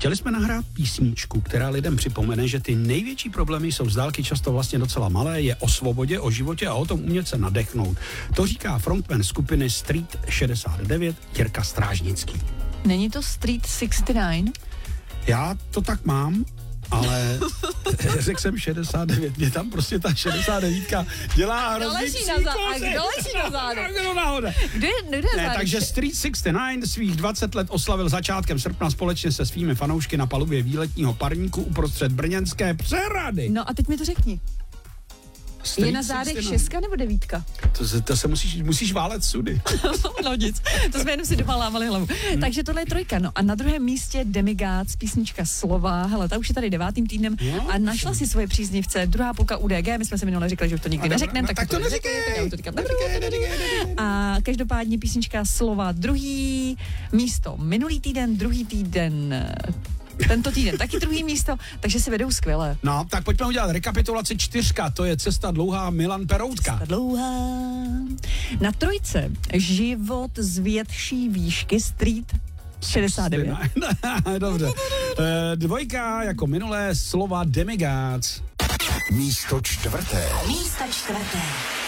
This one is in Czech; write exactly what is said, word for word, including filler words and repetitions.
chtěli jsme nahrát písničku, která lidem připomene, že ty největší problémy jsou z dálky často vlastně docela malé, je o svobodě, o životě a o tom umět se nadechnout. To říká frontman skupiny Street šedesát devět Jirka Strážnický. Není to Street šedesát devět? Já to tak mám, ale řekl jsem šedesát devět, mě tam prostě ta šedesát devět dělá hrozný psíkozy. A kdo leží na zádech? Kdo náhoda? Kdo je, kdo je Ne, takže Street šedesát devět svých dvacet let oslavil začátkem srpna společně se svými fanoušky na palubě výletního parníku uprostřed brněnské Přehrady. No a teď mi to řekni. Street Je na zádech šedesát devět. šestka nebo devítka? To se, to se musíš, musíš válet sudy. No nic, to jsme jenom si doma lámali hlavu. Hmm. Takže tohle je trojka, no a na druhém místě Demigods, písnička Slova, hele, ta už je tady devátým týdnem no, a našla si svoje příznivce, druhá půlka U D G, my jsme si minule řekli, že už to nikdy neřekneme, no, tak, tak to neříkej, tak já to říkám. A každopádně písnička Slova, druhý místo, minulý týden, druhý týden, tento týden taky druhý místo, takže si vedou skvěle. No, tak pojďme udělat rekapitulaci čtyřka, to je Cesta dlouhá Milan Peroutka. Cesta dlouhá. Na trojce Život z větší výšky Street šedesát devět. Dobře. E, dvojka, jako minulé, Slova Demigods. Místo čtvrté. Místo čtvrté.